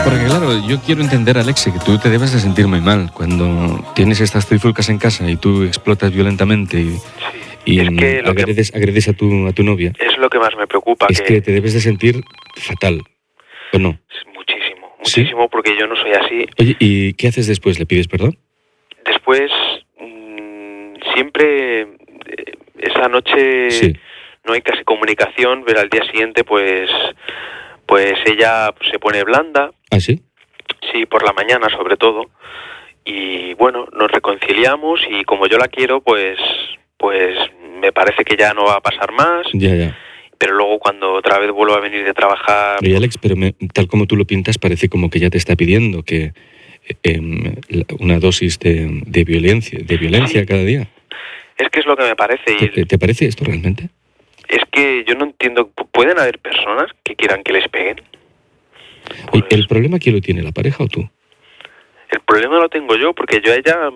Porque claro, yo quiero entender, Alexi, que tú te debes de sentir muy mal cuando tienes estas trifulcas en casa y tú explotas violentamente y es que agredes a tu novia. Es lo que más me preocupa. Es que te debes de sentir fatal, ¿o no? Muchísimo, ¿Sí? porque yo no soy así. Oye, ¿y qué haces después? ¿Le pides perdón? Después, siempre, esa noche Sí. no hay casi comunicación, pero al día siguiente, pues ella se pone blanda. ¿Ah, sí? Sí, por la mañana sobre todo. Y bueno, nos reconciliamos y como yo la quiero, pues me parece que ya no va a pasar más. Ya. Pero luego cuando otra vez vuelvo a venir de trabajar... Oye, Alex, pero tal como tú lo pintas, parece como que ya te está pidiendo que una dosis de violencia sí, cada día. Es que es lo que me parece. ¿Te parece esto realmente? Es que yo no entiendo, ¿pueden haber personas que quieran que les peguen? Pues... ¿El problema quién lo tiene, la pareja o tú? El problema lo tengo yo, porque yo a ella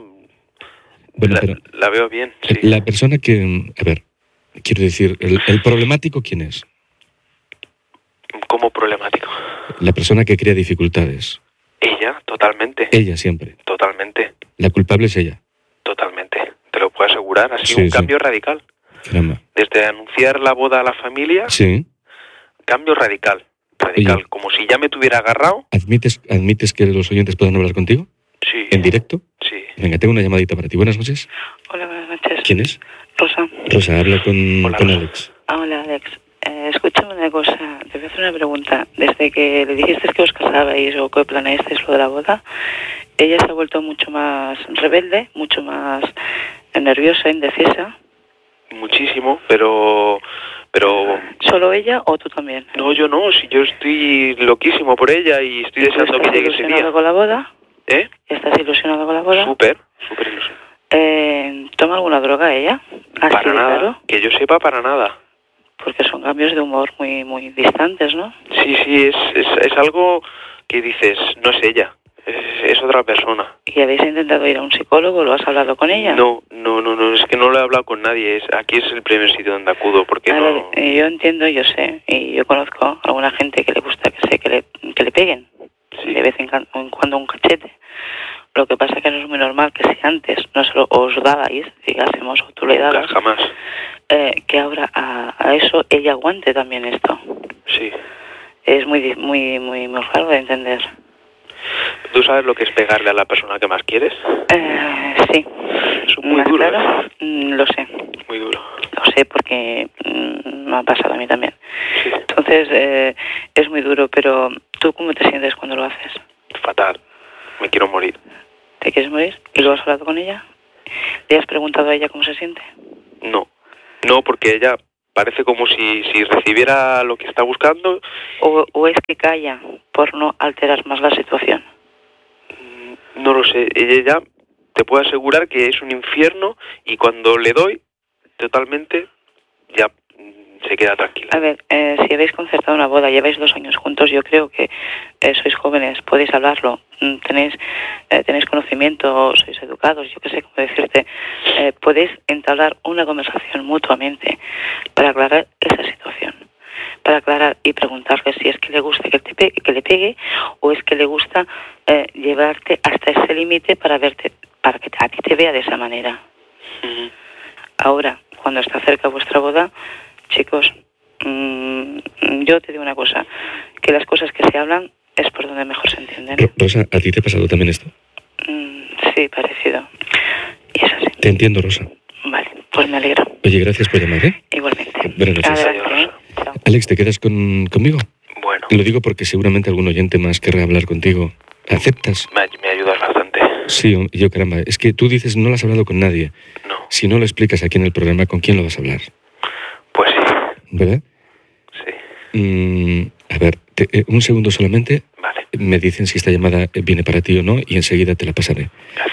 la veo bien. Sí. La persona que... A ver, quiero decir, ¿el problemático quién es? ¿Cómo problemático? La persona que crea dificultades. Ella, totalmente. Ella siempre. Totalmente. La culpable es ella. Totalmente. Te lo puedo asegurar. Ha sido un cambio radical. Caramba. Desde anunciar la boda a la familia, sí. Cambio radical. Oye, como si ya me tuviera agarrado. ¿Admites que los oyentes puedan hablar contigo? Sí. ¿En directo? Sí. Venga, tengo una llamadita para ti. Buenas noches. Hola, buenas noches. ¿Quién es? Rosa. Rosa, habla con Alex. Hola, Alex. Escúchame una cosa, te voy a hacer una pregunta. Desde que le dijiste que os casabais o que planeasteis lo de la boda, ella se ha vuelto mucho más rebelde, mucho más nerviosa, indecisa. Muchísimo, pero... ¿Solo ella o tú también? No, yo no, si yo estoy loquísimo por ella y estoy deseando que llegue ese día. ¿Estás ilusionado con la boda? ¿Eh? ¿Estás ilusionado con la boda? Súper ilusionado. ¿Toma alguna droga ella? ¿Así para nada, claro? Que yo sepa, para nada. Porque son cambios de humor muy muy distantes, ¿no? Sí, es algo que dices, no es ella, es otra persona. ¿Y habéis intentado ir a un psicólogo? ¿Lo has hablado con ella? No, es que no lo he hablado con nadie. Aquí es el primer sitio donde acudo, porque no... Yo entiendo, yo sé, y yo conozco a alguna gente que le gusta que le peguen, sí, de vez en cuando un cachete. Lo que pasa es que no es muy normal que si antes no se lo os dabais, digásemos, o tú le dabas... Jamás. Que ahora a eso ella aguante también esto. Sí. Es muy, muy, muy, muy raro de entender. ¿Tú sabes lo que es pegarle a la persona que más quieres? Sí. Es muy duro. Claro, lo sé. Muy duro. Lo sé porque me ha pasado a mí también. Sí. Entonces, es muy duro, pero ¿tú cómo te sientes cuando lo haces? Fatal. Me quiero morir. ¿Te quieres morir? ¿Y lo has hablado con ella? ¿Le has preguntado a ella cómo se siente? No, porque ella parece como si recibiera lo que está buscando. ¿O es que calla por no alterar más la situación? No lo sé. Ella te puedo asegurar que es un infierno y cuando le doy totalmente ya se queda tranquila. A ver, si habéis concertado una boda, lleváis 2 años juntos, yo creo que sois jóvenes, podéis hablarlo, tenéis conocimiento, sois educados, yo qué sé cómo decirte, podéis entablar una conversación mutuamente para aclarar esa situación, para aclarar y preguntarle si es que le gusta que le pegue o es que le gusta llevarte hasta ese límite para que a ti te vea de esa manera. Uh-huh. Ahora, cuando está cerca vuestra boda, chicos, yo te digo una cosa, que las cosas que se hablan es por donde mejor se entienden. Rosa, ¿a ti te ha pasado también esto? Sí, parecido. Y es así. Te entiendo, Rosa. Vale, pues me alegro. Oye, gracias por llamar, ¿eh? Igualmente. Buenas noches. Adelante, Chao. Alex, ¿te quedas conmigo? Bueno. Lo digo porque seguramente algún oyente más querrá hablar contigo. ¿Aceptas? Me ayudas bastante. Sí, yo caramba. Es que tú dices no lo has hablado con nadie. No. Si no lo explicas aquí en el programa, ¿con quién lo vas a hablar? Pues sí. ¿Verdad? Sí. A ver, un segundo solamente. Vale. Me dicen si esta llamada viene para ti o no y enseguida te la pasaré. Gracias.